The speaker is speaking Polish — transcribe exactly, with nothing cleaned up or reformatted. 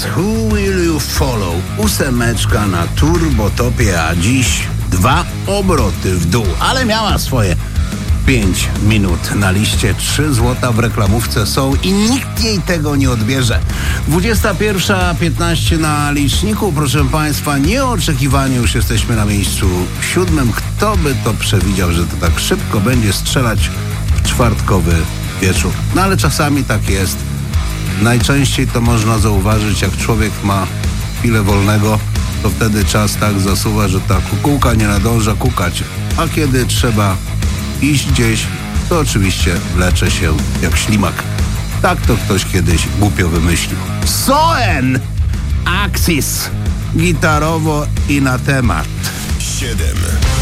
Who Will You Follow? Ósemeczka na turbotopie, a dziś dwa obroty w dół, ale miała swoje pięć minut na liście. Trzy złota w reklamówce są i nikt jej tego nie odbierze. dwudziesta pierwsza piętnaście na liczniku, proszę Państwa. Nieoczekiwanie już jesteśmy na miejscu siódmym. Kto by to przewidział, że to tak szybko będzie strzelać w czwartkowy wieczór? No ale czasami tak jest. Najczęściej to można zauważyć, jak człowiek ma chwilę wolnego, to wtedy czas tak zasuwa, że ta kukułka nie nadąża kukać. A kiedy trzeba iść gdzieś, to oczywiście wlecze się jak ślimak. Tak to ktoś kiedyś głupio wymyślił. Soen! Axis! Gitarowo i na temat. siedem.